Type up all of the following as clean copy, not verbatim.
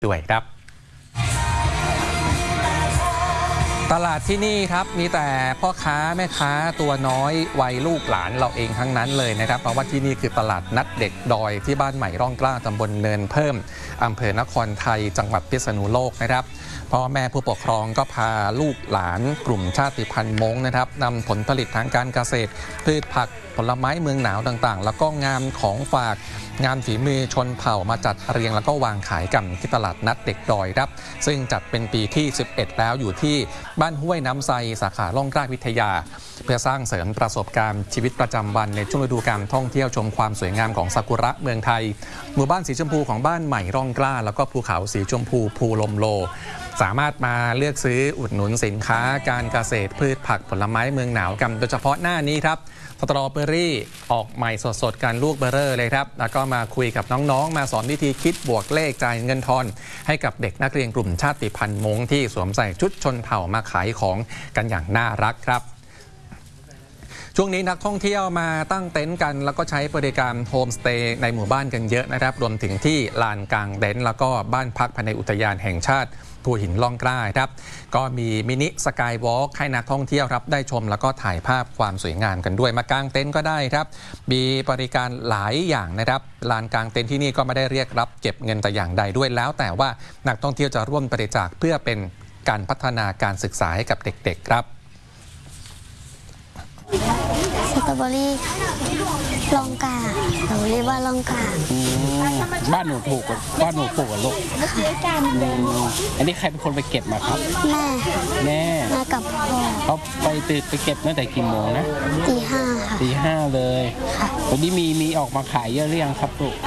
ด้วยครับตลาดที่นี่ครับมีแต่พ่อค้าแม่ค้าตัวน้อยวัยลูกหลานเราเองทั้งนั้นเลยนะครับเพราะว่าที่นี่คือตลาดนัดเด็กดอยที่บ้านใหม่ร่องกล้าตำบลเนินเพิ่มอำเภอนครไทยจังหวัดพิษณุโลกนะครับพ่อแม่ผู้ปกครองก็พาลูกหลานกลุ่มชาติพันธุ์ม้งนะครับนำผลผลิตทางการเกษตรพืชผักผลไม้เมืองหนาวต่างๆแล้วก็งานของฝากงานฝีมือชนเผ่ามาจัดเรียงแล้วก็วางขายกันที่ตลาดนัดเด็กดอยครับซึ่งจัดเป็นปีที่ 11 แล้วอยู่ที่บ้านห้วยน้ำไซสาขาล่องกล้าวิทยาเพื่อสร้างเสริมประสบการณ์ชีวิตประจำวันในช่วงฤดูกาลท่องเที่ยวชมความสวยงามของซากุระเมืองไทยหมู่บ้านสีชมพูของบ้านใหม่ร่องกล้าแล้วก็ภูเขาสีชมพูภูลมโลสามารถมาเลือกซื้ออุดหนุนสินค้าการเกษตรพืชผักผลไม้เมืองหนาวกันโดยเฉพาะหน้านี้ครับสตรอเบอรี่ออกใหม่สดๆกันลูกเบอร์เรอร์เลยครับแล้วก็มาคุยกับน้องๆมาสอนวิธีคิดบวกเลขจ่ายเงินทอนให้กับเด็กนักเรียนกลุ่มชาติพันธุ์ม้งที่สวมใส่ชุดชนเผ่ามาขายของกันอย่างน่ารักครับช่วงนี้นักท่องเที่ยวมาตั้งเต็นท์กันแล้วก็ใช้บริการโฮมสเตย์ในหมู่บ้านกันเยอะนะครับรวมถึงที่ลานกลางเต็นท์แล้วก็บ้านพักภายในอุทยานแห่งชาติภูหินล่องกล้าครับก็มีมินิสกายวอล์กให้นักท่องเที่ยวครับได้ชมแล้วก็ถ่ายภาพความสวยงามกันด้วยมากางเต็นท์ก็ได้ครับมีบริการหลายอย่างนะครับลานกลางเต็นท์ที่นี่ก็ไม่ได้เรียกรับเก็บเงินแต่อย่างใดด้วยแล้วแต่ว่านักท่องเที่ยวจะร่วมบริจาคเพื่อเป็นการพัฒนาการศึกษาให้กับเด็กๆครับสตรอเบอรี่ลองกาหนูเรียกว่าลองกาบ้านหนูปลูกลูกอันนี้ใครเป็นคนไปเก็บมาครับแม่กับพ่อเขาไปตื่นไปเก็บตั้งแต่กี่โมงนะตี 5ค่ะตี 5เลยวันนี้มีออกมาขายเยอะหรือยังครับลูก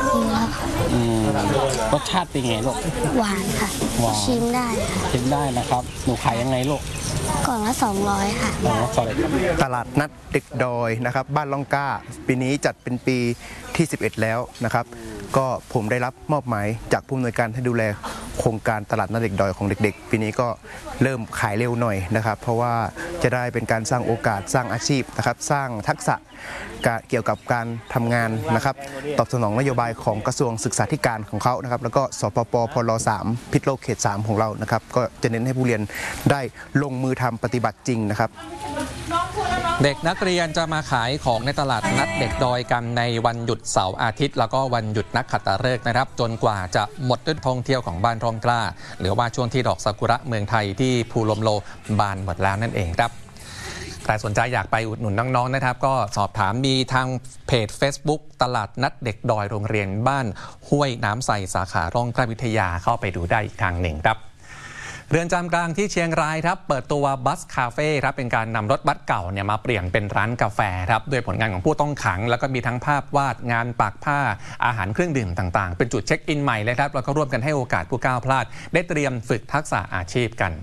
รสชาติเป็นไงลูกหวานค่ะชิมได้นะครับหนูขายยังไงลูกก่อนละ200ค่ะตลาดนัดเด็กดอยนะครับบ้านล่องกล้าปีนี้จัดเป็นปีที่ 11 แล้วนะครับก็ผมได้รับมอบหมายจากผู้อำนวยการให้ดูแลโครงการตลาดนัดเด็กดอยของเด็กๆปีนี้ก็เริ่มขายเร็วหน่อยนะครับเพราะว่าจะได้เป็นการสร้างโอกาสสร้างอาชีพนะครับสร้างทักษะเกี่ยวกับการทำงานนะครับตอบสนองนโยบายของกระทรวงศึกษาธิการของเขานะครับแล้วก็สปปพล3พิษโลกเขต3ของเรานะครับก็จะเน้นให้ผู้เรียนได้ลงมือทำปฏิบัติจริงนะครับเด็กนักเรียนจะมาขายของในตลาดนัดเด็กดอยกันในวันหยุดเสาร์อาทิตย์แล้วก็วันหยุดนักขัตฤกษ์นะครับจนกว่าจะหมดฤดูท่องเที่ยวของบ้านร่องกล้าหรือว่าช่วงที่ดอกซากุระเมืองไทยที่ภูลมโลบานหมดแล้วนั่นเองครับใครสนใจอยากไปอุดหนุนน้องๆนะครับก็สอบถามมีทางเพจ Facebook ตลาดนัดเด็กดอยโรงเรียนบ้านห้วยน้ำใสสาขาร่องกล้าวิทยาเข้าไปดูได้อีกทางหนึ่งครับเรือนจำกลางที่เชียงรายครับเปิดตัวบัสคาเฟ่ครับเป็นการนำรถบัสเก่าเนี่ยมาเปลี่ยนเป็นร้านกาแฟครับด้วยผลงานของผู้ต้องขังแล้วก็มีทั้งภาพวาดงานปักผ้าอาหารเครื่องดื่มต่างๆเป็นจุดเช็คอินใหม่เลยครับแล้วก็ร่วมกันให้โอกาสผู้ก้าวพลาดได้เตรียมฝึกทักษะอาชีพกัน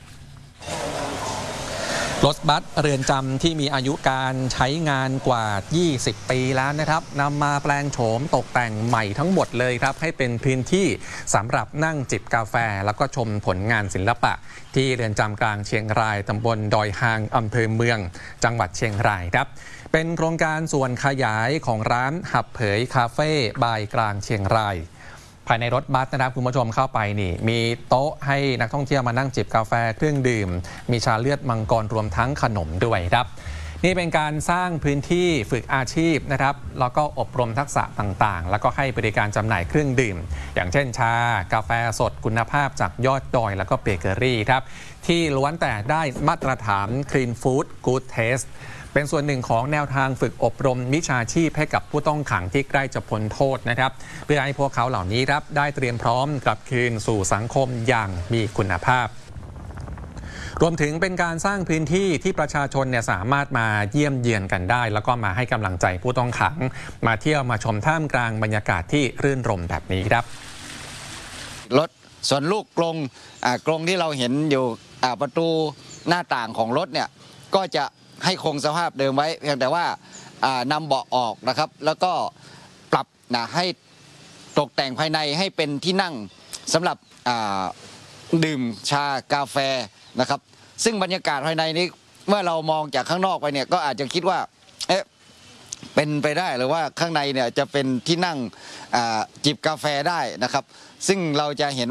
รถบัสเรือนจำที่มีอายุการใช้งานกว่า 20 ปีแล้วนะครับนำมาแปลงโฉมตกแต่งใหม่ทั้งหมดเลยครับให้เป็นพื้นที่สำหรับนั่งจิบกาแฟแล้วก็ชมผลงานศิลปะที่เรือนจำกลางเชียงรายตำบลดอยหางอำเภอเมืองจังหวัดเชียงรายครับเป็นโครงการส่วนขยายของร้านหับเผยคาเฟ่บายกลางเชียงรายภายในรถบัสนะครับคุณผู้ชมเข้าไปนี่มีโต๊ะให้นักท่องเที่ยวมานั่งจิบกาแฟเครื่องดื่มมีชาเลือดมังกรรวมทั้งขนมด้วยครับนี่เป็นการสร้างพื้นที่ฝึกอาชีพนะครับแล้วก็อบรมทักษะต่างๆแล้วก็ให้บริการจำหน่ายเครื่องดื่มอย่างเช่นชากาแฟสดคุณภาพจากยอดดอยแล้วก็เบเกอรี่ครับที่ล้วนแต่ได้มาตรฐาน Clean Food Good Tasteเป็นส่วนหนึ่งของแนวทางฝึกอบรมวิชาชีพให้กับผู้ต้องขังที่ใกล้จะพ้นโทษนะครับเพื่อให้พวกเขาเหล่านี้ครับได้เตรียมพร้อมกลับคืนสู่สังคมอย่างมีคุณภาพรวมถึงเป็นการสร้างพื้นที่ที่ประชาชนเนี่ยสามารถมาเยี่ยมเยียนกันได้แล้วก็มาให้กำลังใจผู้ต้องขังมาเที่ยวมาชมท่ามกลางบรรยากาศที่รื่นรมแบบนี้ครับรถส่วนลูกกรงที่เราเห็นอยู่ประตูหน้าต่างของรถเนี่ยก็จะให้คงสภาพเดิมไว้เพียงแต่ว่านำเบาะออกนะครับแล้วก็ปรับให้ตกแต่งภายในให้เป็นที่นั่งสำหรับดื่มชากาแฟนะครับซึ่งบรรยากาศภายในนี้เมื่อเรามองจากข้างนอกไปเนี่ยก็อาจจะคิดว่าเป็นไปได้หรือว่าข้างในเนี่ยจะเป็นที่นั่งจิบกาแฟได้นะครับซึ่งเราจะเห็น